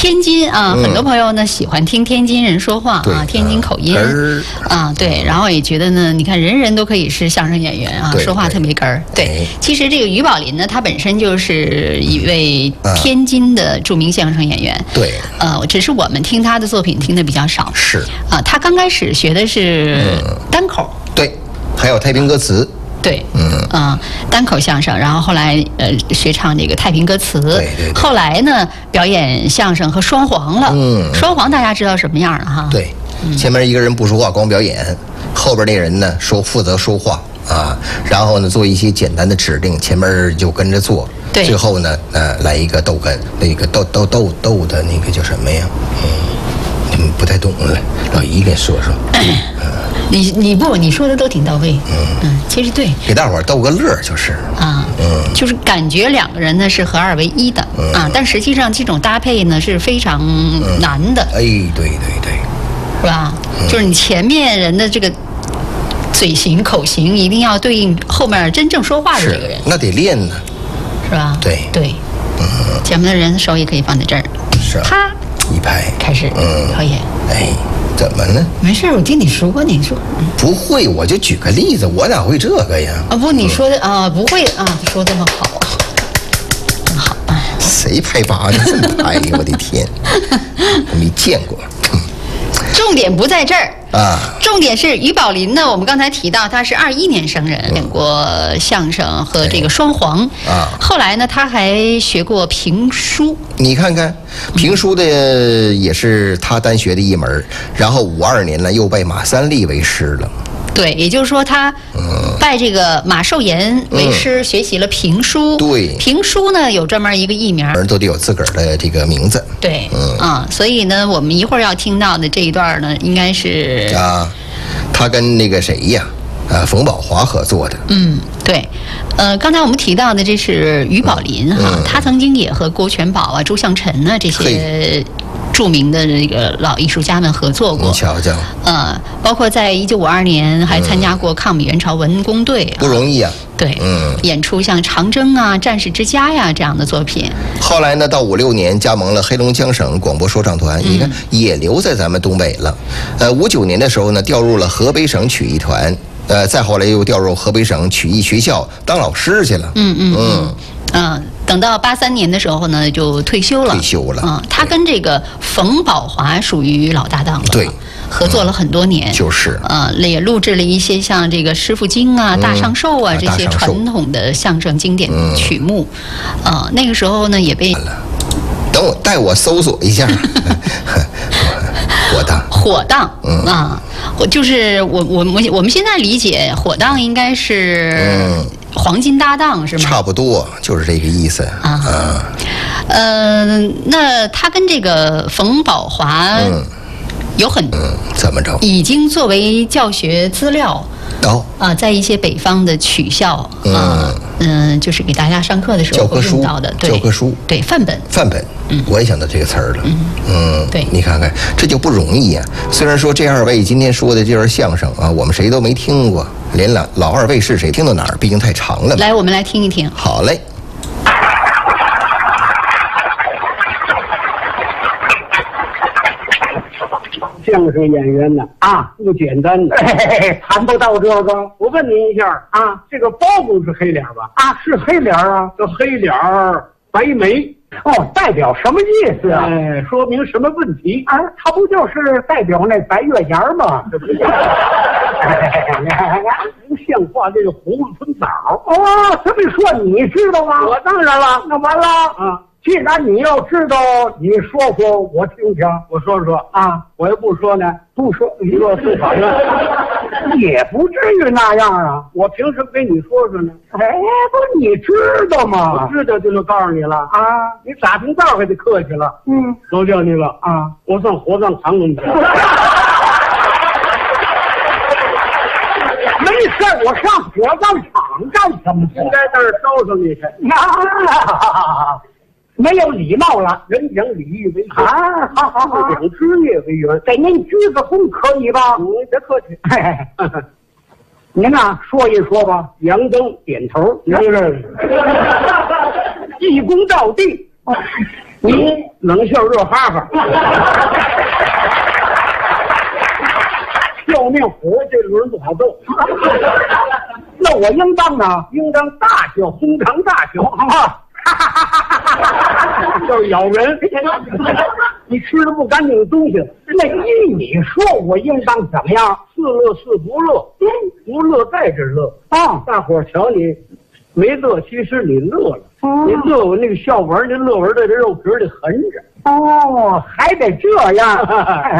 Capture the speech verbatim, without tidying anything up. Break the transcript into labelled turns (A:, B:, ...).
A: 天津啊，嗯、很多朋友呢喜欢听天津人说话啊，天津口音啊，对，然后也觉得呢，你看人人都可以是相声演员啊，说话特别哏儿。对，其实这个于宝林呢，他本身就是一位天津的著名相声演员。对，呃，只是我们听他的作品听的比较少。是啊，他刚开始学的是单口。
B: 对，还有太平歌词。
A: 对，嗯啊、呃，单口相声，然后后来呃学唱这个太平歌词，对对对，后来呢表演相声和双簧了，嗯，双簧大家知道什么样了哈？
B: 对，嗯、前面一个人不说话光表演，后边那人呢说负责说话啊，然后呢做一些简单的指令，前面就跟着做，对，最后呢呃来一个逗哏，那个逗逗逗逗的那个叫什么呀？嗯，嗯不太懂了，老姨给说说。
A: 嗯你你不你说的都挺到位，嗯嗯，其实对，
B: 给大伙儿逗个乐就是
A: 啊，嗯，就是感觉两个人呢是合二为一的、嗯、啊，但实际上这种搭配呢是非常难的，
B: 嗯、哎，对对对，
A: 是吧？嗯、就是你前面人的这个嘴型口型一定要对应后面真正说话的这个人，
B: 那得练呢，
A: 是吧？
B: 对对，
A: 嗯，前面的人手也可以放在这儿，
B: 是啊，
A: 啪
B: 一拍
A: 开始表演，
B: 哎。怎么呢？
A: 没事，我听你说过，你说、
B: 嗯、不会，我就举个例子，我哪会这个呀？
A: 啊不，你说的、嗯、啊不会啊，说这么好，真好。
B: 谁拍八呢？这么拍的，我的天，我没见过。
A: 重点不在这儿
B: 啊，
A: 重点是于宝林呢。我们刚才提到他是二一年生人，演过相声和这个双簧啊。后来呢，他还学过评书。
B: 你看看，评书的也是他单学的一门，然后五二年呢又拜马三立为师了。
A: 对，也就是说他拜这个马寿岩为师，嗯、学习了评书。对，评书呢有专门一个艺名，
B: 人都得有自个儿的这个名字。
A: 对，嗯啊，所以呢，我们一会儿要听到的这一段呢，应该是
B: 啊，他跟那个谁呀，呃，冯宝华合作的。
A: 嗯，对，呃，刚才我们提到的这是于宝林哈，嗯、他曾经也和郭全宝啊、朱向臣啊这些著名的这个老艺术家们合作过，
B: 你瞧瞧，
A: 呃，包括在一九五二年还参加过抗美援朝文工队、啊，
B: 不容易啊。
A: 对，嗯，演出像《长征》啊、《战士之家》呀这样的作品。
B: 后来呢，到五六年加盟了黑龙江省广播说唱团，嗯、你看也留在咱们东北了。呃，五九年的时候呢，调入了河北省曲艺团，呃，再后来又调入河北省曲艺学校当老师去了。
A: 嗯嗯嗯。嗯，等到八三年的时候呢，就退休了。
B: 退休了。
A: 嗯，他跟这个冯宝华属于老搭档了。
B: 对，
A: 合作了很多年。
B: 就是。
A: 呃，也录制了一些像这个《师傅经》啊、嗯《大上寿》啊这些传统的相声经典曲目。嗯、呃，那个时候呢，也被。
B: 等我带我搜索一下。火当。
A: 火当。嗯啊，我就是我我我我们现在理解火当应该是。嗯。黄金搭档是吗？
B: 差不多就是这个意思啊。啊
A: 呃，那他跟这个冯宝华有很、
B: 嗯、怎么着？
A: 已经作为教学资料哦啊，在一些北方的曲校啊，嗯、呃，就是给大家上课的时候会用到的，对，
B: 教科书，
A: 对，范本，
B: 范本，嗯，我也想到这个词儿了，嗯嗯，
A: 对，
B: 你看看这就不容易啊。虽然说这二位今天说的这段相声啊，我们谁都没听过。连老老二位是谁听到哪儿？毕竟太长了嘛。
A: 来，我们来听一听。
B: 好嘞。
C: 相声演员呢啊，不简单的，谈不到这个。我问您一下啊，这个包公是黑脸吧？啊，是黑脸啊，这黑脸白眉。哦，代表什么意思啊？哎，说明什么问题啊？他不就是代表那白月牙吗？这不是？不像话，这个葫芦吞枣。哦，这么说你知道吗？我当然了。那完了啊！既然你要知道，你说说我听听。我说说啊，我要不说呢，不说娱乐市场呢，也不至于那样啊。我凭什么跟你说说呢？哎，不，你知道吗？我知道就能告诉你了啊。你打听道还得客气了。嗯，都叫你了啊。我上火葬场给你去。没事，我上火葬场干什么去？应该在这烧烧你去。啊，没有礼貌了，人讲礼义为先啊！好好好，讲职业为源，给您鞠个躬可以吧？嗯，别客气。嘿嘿嘿您呐，说一说吧。杨登点头，是是，一躬到地。 你冷笑热哈哈，笑面虎这轮不好斗。那我应当呢？应当大笑，哄堂大笑啊！就是咬人。你吃了不干净的东西，那依你说，我应当怎么样？是乐是不乐？不乐在这乐啊！大伙儿瞧你没乐，其实你乐了。哦、你乐我那个笑纹，那乐纹在这肉皮里横着。哦，还得这样。